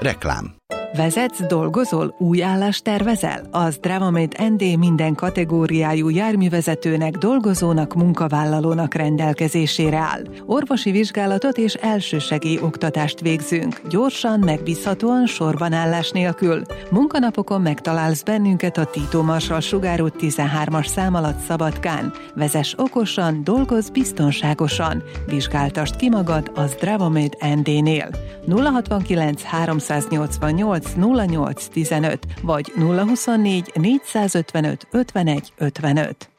Reklám. Vezetsz, dolgozol, új állást tervezel? A Zdravamate ND minden kategóriájú járművezetőnek, dolgozónak, munkavállalónak rendelkezésére áll. Orvosi vizsgálatot és elsősegély oktatást végzünk. Gyorsan, megbízhatóan, sorbanállás nélkül. Munkanapokon megtalálsz bennünket a Tito Marsal Sugár út 13-as szám alatt Szabadkán. Vezess okosan, dolgozz biztonságosan. Vizsgáltasd ki magad a Zdravamate ND-nél. 069 388 0815 vagy 024 455 51 55.